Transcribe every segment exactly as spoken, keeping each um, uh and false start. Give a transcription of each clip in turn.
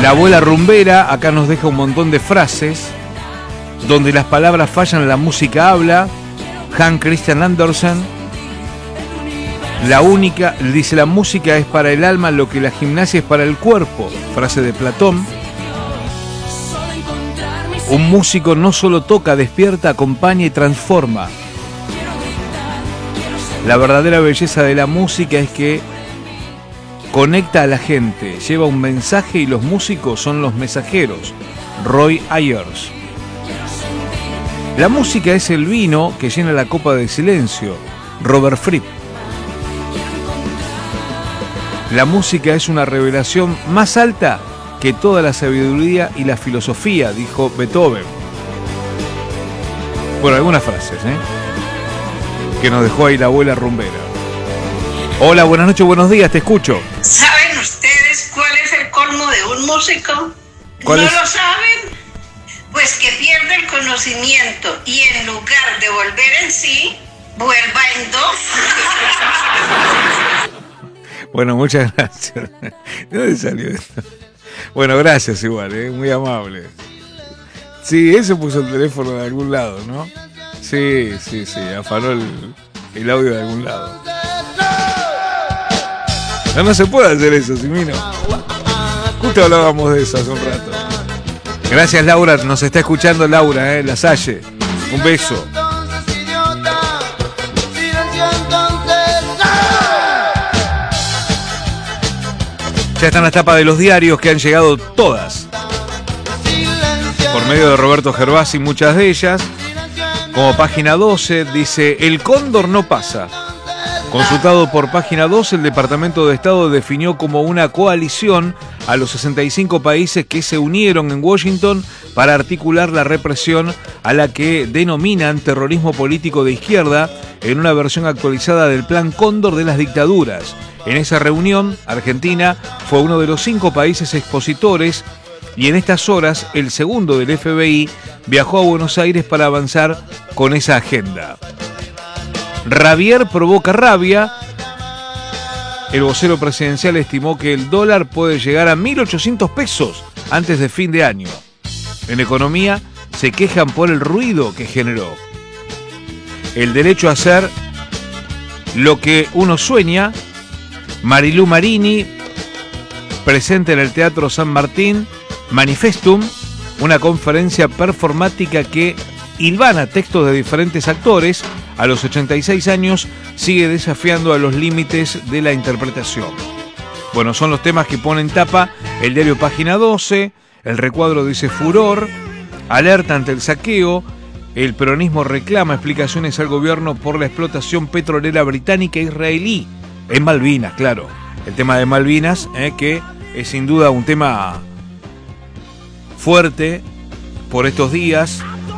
La abuela rumbera acá nos deja un montón de frases. Donde las palabras fallan, la música habla. Hans Christian Andersen. La única, dice, la música es para el alma lo que la gimnasia es para el cuerpo. Frase de Platón. Un músico no solo toca, despierta, acompaña y transforma. La verdadera belleza de la música es que conecta a la gente, lleva un mensaje y los músicos son los mensajeros. Roy Ayers. La música es el vino que llena la copa de silencio. Robert Fripp. La música es una revelación más alta que toda la sabiduría y la filosofía, dijo Beethoven. Bueno, algunas frases, ¿eh? Que nos dejó ahí la abuela rumbera. Hola, buenas noches, buenos días, te escucho. ¿Saben ustedes cuál es el colmo de un músico? ¿No es? Lo saben? Pues que pierde el conocimiento y en lugar de volver en sí, vuelva en dos. Bueno, muchas gracias. ¿De dónde salió esto? Bueno, gracias igual, ¿eh? Muy amable. Sí, ese puso el teléfono de algún lado, ¿no? Sí, sí, sí, afanó el, el audio de algún lado. No, no se puede hacer eso, Simino. Justo hablábamos de eso hace un rato. Gracias, Laura, nos está escuchando Laura, ¿eh? La Salle. Un beso. Ya están las tapas de los diarios que han llegado todas. Por medio de Roberto Gervasi, muchas de ellas. Como Página doce, dice, el cóndor no pasa. Consultado por Página doce, el Departamento de Estado definió como una coalición a los sesenta y cinco países que se unieron en Washington para articular la represión a la que denominan terrorismo político de izquierda en una versión actualizada del Plan Cóndor de las dictaduras. En esa reunión, Argentina fue uno de los cinco países expositores y en estas horas el segundo del F B I viajó a Buenos Aires para avanzar con esa agenda. Rabier provoca rabia. El vocero presidencial estimó que el dólar puede llegar a mil ochocientos pesos antes de fin de año. En economía se quejan por el ruido que generó. El derecho a hacer lo que uno sueña. Marilú Marini, presente en el Teatro San Martín, Manifestum, una conferencia performática que hilvana textos de diferentes actores. A los ochenta y seis años sigue desafiando a los límites de la interpretación. Bueno, son los temas que pone en tapa el diario Página doce. El recuadro dice furor, alerta ante el saqueo. El peronismo reclama explicaciones al gobierno por la explotación petrolera británica e israelí. En Malvinas, claro. El tema de Malvinas, eh, que es sin duda un tema fuerte por estos días,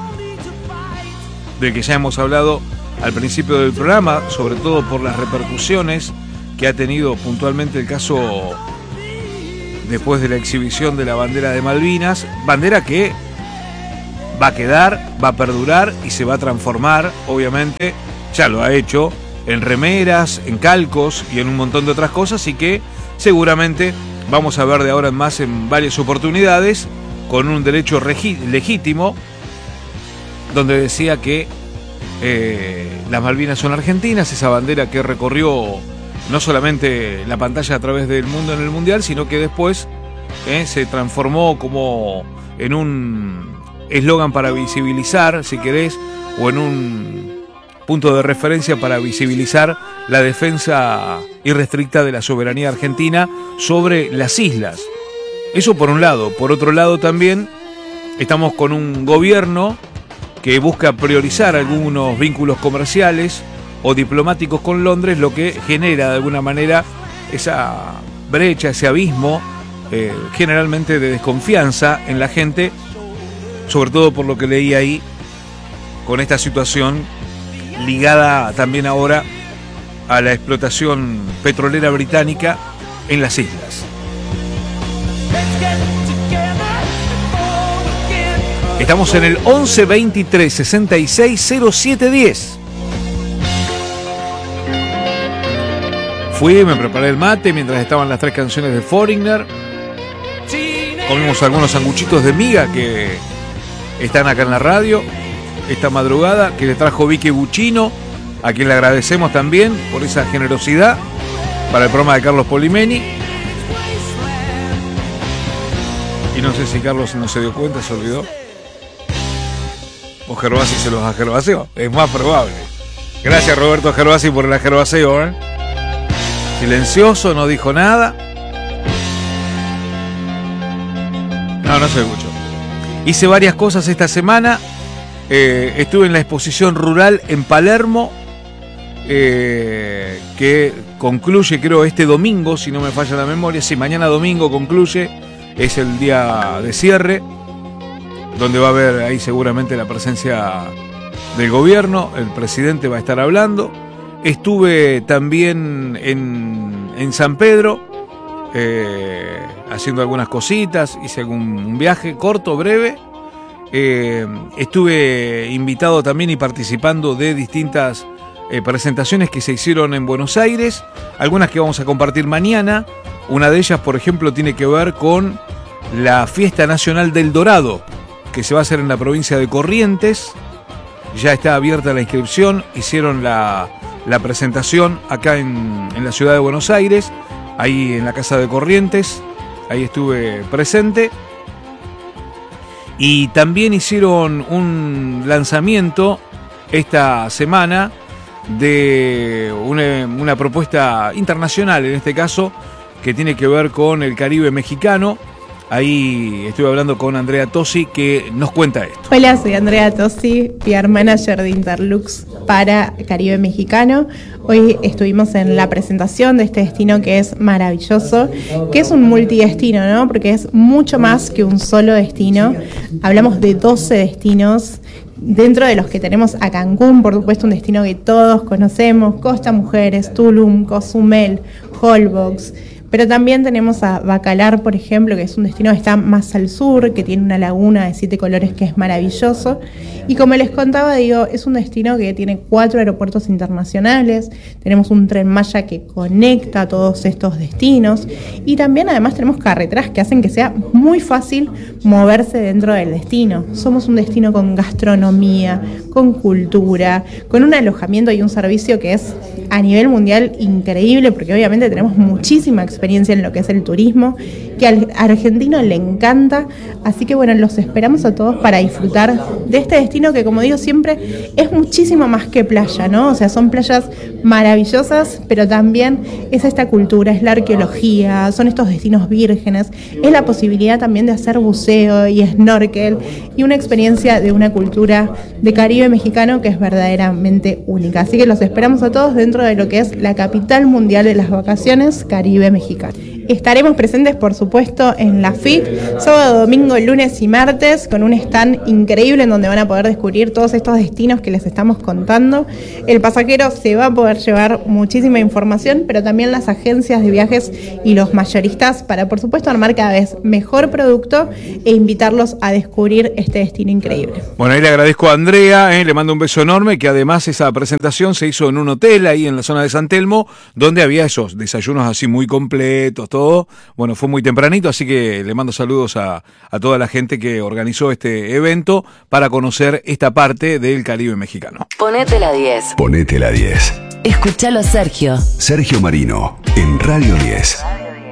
del que ya hemos hablado al principio del programa, sobre todo por las repercusiones que ha tenido puntualmente el caso después de la exhibición de la bandera de Malvinas, bandera que va a quedar, va a perdurar y se va a transformar, obviamente, ya lo ha hecho, en remeras, en calcos y en un montón de otras cosas, y que seguramente vamos a ver de ahora en más en varias oportunidades, con un derecho regi- legítimo, donde decía que eh, las Malvinas son argentinas, esa bandera que recorrió no solamente la pantalla a través del mundo en el Mundial, sino que después eh, se transformó como en un eslogan para visibilizar, si querés, o en un punto de referencia para visibilizar la defensa irrestricta de la soberanía argentina sobre las islas. Eso por un lado. Por otro lado también estamos con un gobierno que busca priorizar algunos vínculos comerciales o diplomáticos con Londres, lo que genera de alguna manera esa brecha, ese abismo, eh, generalmente de desconfianza en la gente, sobre todo por lo que leí ahí, con esta situación ligada también ahora a la explotación petrolera británica en las islas. Estamos en el once veintitrés sesenta y seis cero siete diez. Fui, me preparé el mate mientras estaban las tres canciones de Foreigner. comimos algunos sanguchitos de miga que están acá en la radio esta madrugada, que le trajo Vicky Buccino, a quien le agradecemos también por esa generosidad para el programa de Carlos Polimeni. Y no sé si Carlos no se dio cuenta, se olvidó. O Gervasi se los agervaseó, es más probable. Gracias Roberto Gervasi por el agervaseo, ¿eh? Silencioso, no dijo nada. No, no se escuchó. Hice varias cosas esta semana. Eh, estuve en la exposición rural en Palermo, eh, que concluye creo este domingo, si no me falla la memoria. Sí, mañana domingo concluye, es el día de cierre, donde va a haber ahí seguramente la presencia del gobierno, el presidente va a estar hablando. Estuve también en, en San Pedro, eh, haciendo algunas cositas, hice algún un viaje corto, breve. Eh, estuve invitado también y participando de distintas eh, presentaciones que se hicieron en Buenos Aires, algunas que vamos a compartir mañana. Una de ellas, por ejemplo, tiene que ver con la Fiesta Nacional del Dorado, que se va a hacer en la provincia de Corrientes. Ya está abierta la inscripción, hicieron la, la presentación acá en, en la ciudad de Buenos Aires, ahí en la Casa de Corrientes, ahí estuve presente. Y también hicieron un lanzamiento esta semana de una, una propuesta internacional, en este caso, que tiene que ver con el Caribe mexicano. Ahí estuve hablando con Andrea Tosi, que nos cuenta esto. Hola, soy Andrea Tosi, P R Manager de Interlux para Caribe Mexicano. Hoy estuvimos en la presentación de este destino que es maravilloso, que es un multidestino, ¿no? Porque es mucho más que un solo destino. Hablamos de doce destinos, dentro de los que tenemos a Cancún, por supuesto, un destino que todos conocemos, Costa Mujeres, Tulum, Cozumel, Holbox. Pero también tenemos a Bacalar, por ejemplo, que es un destino que está más al sur, que tiene una laguna de siete colores que es maravilloso. Y como les contaba, digo, es un destino que tiene cuatro aeropuertos internacionales, tenemos un tren Maya que conecta a todos estos destinos y también además tenemos carreteras que hacen que sea muy fácil moverse dentro del destino. Somos un destino con gastronomía, con cultura, con un alojamiento y un servicio que es a nivel mundial increíble, porque obviamente tenemos muchísima experiencia experiencia en lo que es el turismo, que al argentino le encanta, así que bueno, los esperamos a todos para disfrutar de este destino que, como digo siempre, es muchísimo más que playa, ¿no? O sea, son playas maravillosas, pero también es esta cultura, es la arqueología, son estos destinos vírgenes, es la posibilidad también de hacer buceo y snorkel y una experiencia de una cultura de Caribe mexicano que es verdaderamente única. Así que los esperamos a todos dentro de lo que es la capital mundial de las vacaciones, Caribe mexicano. Estaremos presentes, por supuesto, en la F I T, sábado, domingo, lunes y martes, con un stand increíble en donde van a poder descubrir todos estos destinos que les estamos contando. El pasajero se va a poder llevar muchísima información, pero también las agencias de viajes y los mayoristas para, por supuesto, armar cada vez mejor producto e invitarlos a descubrir este destino increíble. Bueno, ahí le agradezco a Andrea, eh, le mando un beso enorme, que además esa presentación se hizo en un hotel ahí en la zona de San Telmo, donde había esos desayunos así muy completos, todo. Bueno, fue muy tempranito, así que le mando saludos a, a toda la gente que organizó este evento para conocer esta parte del Caribe mexicano. Ponete la diez. Ponete la diez. Escuchalo a Sergio. Sergio Marino, en Radio diez.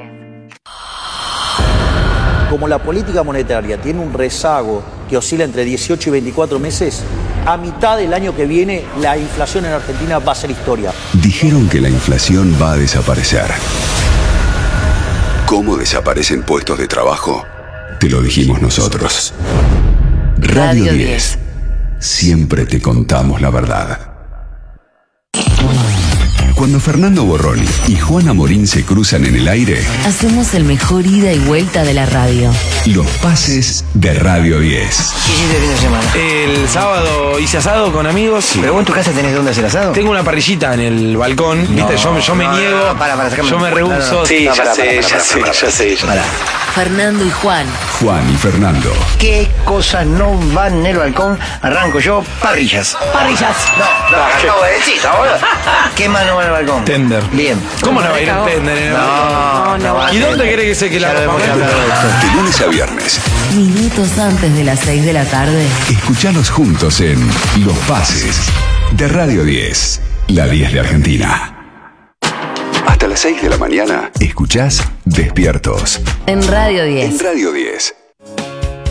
Como la política monetaria tiene un rezago que oscila entre dieciocho y veinticuatro meses, a mitad del año que viene la inflación en Argentina va a ser historia. Dijeron que la inflación va a desaparecer. ¿Cómo desaparecen puestos de trabajo? Te lo dijimos nosotros. Radio diez. Siempre te contamos la verdad. Cuando Fernando Borroni y Juana Morín se cruzan en el aire, hacemos el mejor ida y vuelta de la radio. Los pases de Radio diez. ¿Qué hiciste el fin de semana? El sábado hice asado con amigos. Sí. ¿Pero vos en tu casa tenés dónde hacer asado? Tengo una parrillita en el balcón. No, ¿viste? Yo, yo me no, niego. No, no, para, para, yo me rehuso. No, no. Sí, no, ya, para, sé, para, para, ya para, sé, para, ya sé, ya para. sé. Fernando y Juan. Juan y Fernando. ¿Qué cosas no van en el balcón? Arranco yo, parrillas. Parrillas. No, no, acabo de decir, boludo. ¿Qué más no van en el al balcón. Tender. Bien. ¿Cómo no va a ir en Tender? en el No, no va a ¿Y ser. dónde querés que se que Ya la lo hemos hablado de esto. De lunes a viernes. Minutos antes de las seis de la tarde. Escuchalos juntos en Los Pases de Radio diez, la diez de Argentina. Hasta las seis de la mañana, escuchás Despiertos En Radio diez. en Radio diez.